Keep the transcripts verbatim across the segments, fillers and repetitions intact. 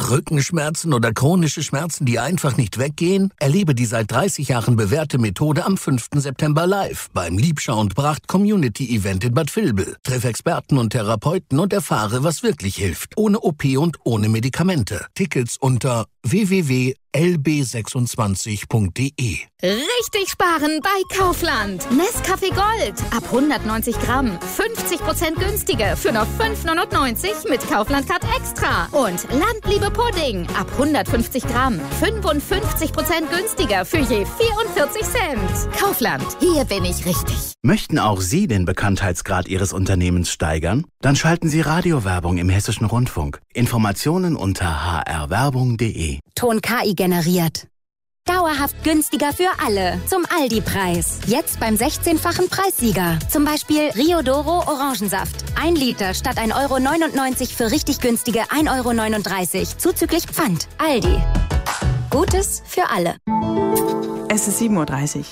Rückenschmerzen oder chronische Schmerzen, die einfach nicht weggehen? Erlebe die seit dreißig Jahren bewährte Methode am fünften September live beim Liebschau und Bracht Community Event in Bad Vilbel. Treff Experten und Therapeuten und erfahre, was wirklich hilft. Ohne O P und ohne Medikamente. Tickets unter w w w punkt l b sechsundzwanzig punkt d e. Richtig sparen bei Kaufland. Nescafé Gold ab hundertneunzig Gramm. fünfzig Prozent günstiger für nur fünf neunundneunzig mit Kaufland Card Extra. Und Landliebe Pudding ab hundertfünfzig Gramm. fünfundfünfzig Prozent günstiger für je vierundvierzig Cent. Kaufland, hier bin ich richtig. Möchten auch Sie den Bekanntheitsgrad Ihres Unternehmens steigern? Dann schalten Sie Radiowerbung im Hessischen Rundfunk. Informationen unter h r werbung punkt d e. Ton K I generiert. Dauerhaft günstiger für alle. Zum Aldi-Preis. Jetzt beim sechzehnfachen Preissieger. Zum Beispiel Rio Doro Orangensaft. Ein Liter statt ein Euro neunundneunzig für richtig günstige ein Euro neununddreißig. Zuzüglich Pfand. Aldi. Gutes für alle. Es ist sieben Uhr dreißig.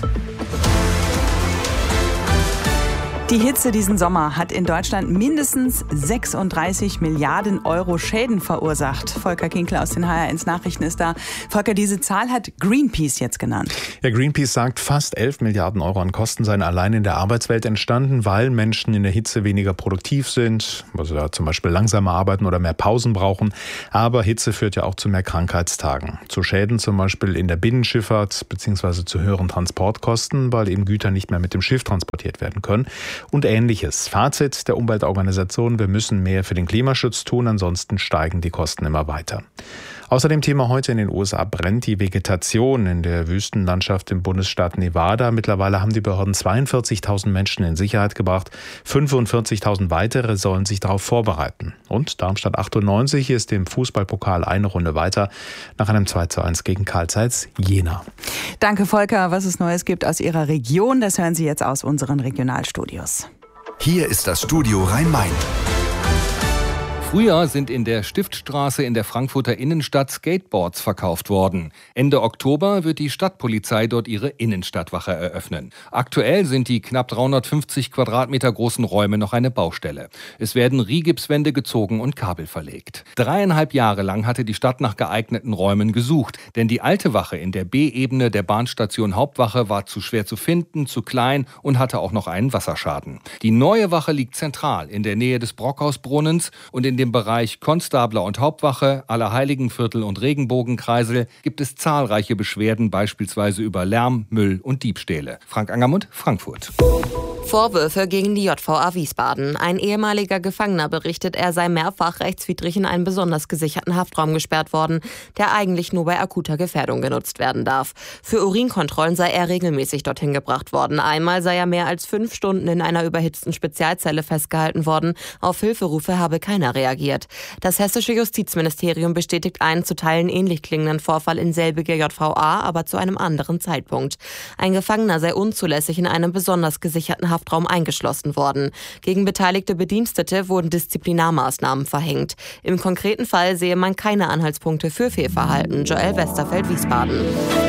Die Hitze diesen Sommer hat in Deutschland mindestens sechsunddreißig Milliarden Euro Schäden verursacht. Volker Kinkler aus den H R eins Nachrichten ist da. Volker, diese Zahl hat Greenpeace jetzt genannt. Ja, Greenpeace sagt, fast elf Milliarden Euro an Kosten seien allein in der Arbeitswelt entstanden, weil Menschen in der Hitze weniger produktiv sind, also da zum Beispiel langsamer arbeiten oder mehr Pausen brauchen. Aber Hitze führt ja auch zu mehr Krankheitstagen. Zu Schäden zum Beispiel in der Binnenschifffahrt bzw. zu höheren Transportkosten, weil eben Güter nicht mehr mit dem Schiff transportiert werden können. Und Ähnliches. Fazit der Umweltorganisation: Wir müssen mehr für den Klimaschutz tun, ansonsten steigen die Kosten immer weiter. Außerdem Thema heute: In den U S A brennt die Vegetation in der Wüstenlandschaft im Bundesstaat Nevada. Mittlerweile haben die Behörden zweiundvierzigtausend Menschen in Sicherheit gebracht. fünfundvierzigtausend weitere sollen sich darauf vorbereiten. Und Darmstadt achtundneunzig ist im Fußballpokal eine Runde weiter nach einem zwei zu eins gegen Carl Zeiss Jena. Danke, Volker. Was es Neues gibt aus Ihrer Region, das hören Sie jetzt aus unseren Regionalstudios. Hier ist das Studio Rhein-Main. Früher sind in der Stiftstraße in der Frankfurter Innenstadt Skateboards verkauft worden. Ende Oktober wird die Stadtpolizei dort ihre Innenstadtwache eröffnen. Aktuell sind die knapp dreihundertfünfzig Quadratmeter großen Räume noch eine Baustelle. Es werden Rigipswände gezogen und Kabel verlegt. Dreieinhalb Jahre lang hatte die Stadt nach geeigneten Räumen gesucht, denn die alte Wache in der B-Ebene der Bahnstation Hauptwache war zu schwer zu finden, zu klein und hatte auch noch einen Wasserschaden. Die neue Wache liegt zentral in der Nähe des Brockhausbrunnens und in dem Bereich Konstabler und Hauptwache, Allerheiligenviertel und Regenbogenkreisel gibt es zahlreiche Beschwerden, beispielsweise über Lärm, Müll und Diebstähle. Frank Angermund, Frankfurt. Vorwürfe gegen die J V A Wiesbaden. Ein ehemaliger Gefangener berichtet, er sei mehrfach rechtswidrig in einen besonders gesicherten Haftraum gesperrt worden, der eigentlich nur bei akuter Gefährdung genutzt werden darf. Für Urinkontrollen sei er regelmäßig dorthin gebracht worden. Einmal sei er mehr als fünf Stunden in einer überhitzten Spezialzelle festgehalten worden. Auf Hilferufe habe keiner reagiert. Das hessische Justizministerium bestätigt einen zu Teilen ähnlich klingenden Vorfall in selbiger J V A, aber zu einem anderen Zeitpunkt. Ein Gefangener sei unzulässig in einem besonders gesicherten Haftraum eingeschlossen worden. Gegen beteiligte Bedienstete wurden Disziplinarmaßnahmen verhängt. Im konkreten Fall sehe man keine Anhaltspunkte für Fehlverhalten. Joel Westerfeld, Wiesbaden.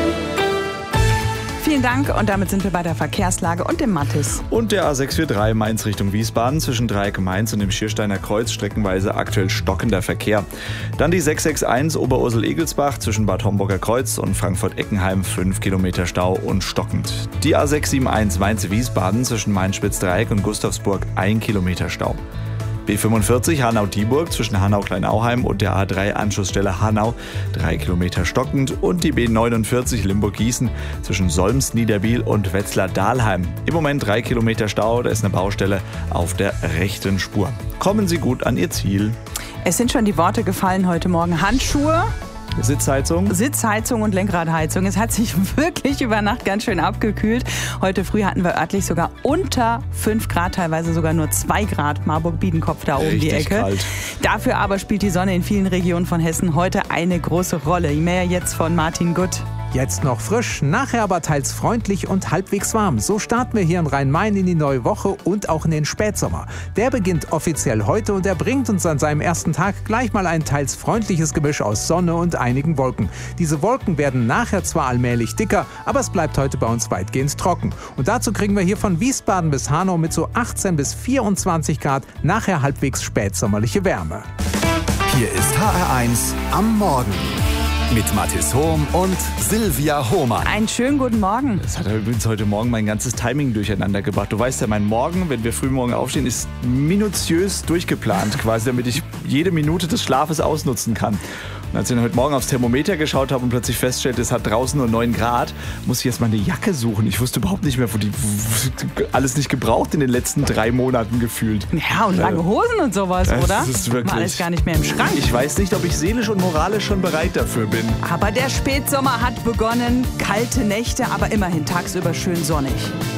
Vielen Dank und damit sind wir bei der Verkehrslage und dem Mathis. Und der A sechs vier drei Mainz Richtung Wiesbaden zwischen Dreieck Mainz und dem Schiersteiner Kreuz streckenweise aktuell stockender Verkehr. Dann die sechs sechs eins Oberursel-Egelsbach zwischen Bad Homburger Kreuz und Frankfurt-Eckenheim fünf Kilometer Stau und stockend. Die A sechs sieben eins Mainz-Wiesbaden zwischen Mainz-Spitzdreieck und Gustavsburg ein Kilometer Stau. B fünfundvierzig Hanau-Dieburg zwischen Hanau-Kleinauheim und der A drei Anschlussstelle Hanau drei Kilometer stockend und die B neunundvierzig Limburg-Gießen zwischen Solms-Niederbiel und Wetzlar-Dahlheim. Im Moment drei Kilometer Stau, da ist eine Baustelle auf der rechten Spur. Kommen Sie gut an Ihr Ziel. Es sind schon die Worte gefallen heute Morgen. Handschuhe, Sitzheizung. Sitzheizung und Lenkradheizung. Es hat sich wirklich über Nacht ganz schön abgekühlt. Heute früh hatten wir örtlich sogar unter fünf Grad, teilweise sogar nur zwei Grad. Marburg-Biedenkopf da oben die Ecke. Kalt. Dafür aber spielt die Sonne in vielen Regionen von Hessen heute eine große Rolle. Mehr jetzt von Martin Gutt. Jetzt noch frisch, nachher aber teils freundlich und halbwegs warm. So starten wir hier in Rhein-Main in die neue Woche und auch in den Spätsommer. Der beginnt offiziell heute und er bringt uns an seinem ersten Tag gleich mal ein teils freundliches Gemisch aus Sonne und einigen Wolken. Diese Wolken werden nachher zwar allmählich dicker, aber es bleibt heute bei uns weitgehend trocken. Und dazu kriegen wir hier von Wiesbaden bis Hanau mit so achtzehn bis vierundzwanzig Grad nachher halbwegs spätsommerliche Wärme. Hier ist H R eins am Morgen. Mit Mathis Hohm und Silvia Hohmann. Einen schönen guten Morgen. Das hat übrigens heute Morgen mein ganzes Timing durcheinander gebracht. Du weißt ja, mein Morgen, wenn wir früh morgen aufstehen, ist minutiös durchgeplant quasi, damit ich jede Minute des Schlafes ausnutzen kann. Und als ich dann heute Morgen aufs Thermometer geschaut habe und plötzlich feststellte, es hat draußen nur neun Grad, musste ich jetzt mal eine Jacke suchen. Ich wusste überhaupt nicht mehr, wo die wo, alles nicht gebraucht in den letzten drei Monaten gefühlt. Ja, und lange Hosen und sowas, das oder? Das ist wirklich, mal alles gar nicht mehr im Schrank. Ich weiß nicht, ob ich seelisch und moralisch schon bereit dafür bin. Aber der Spätsommer hat begonnen. Kalte Nächte, aber immerhin tagsüber schön sonnig.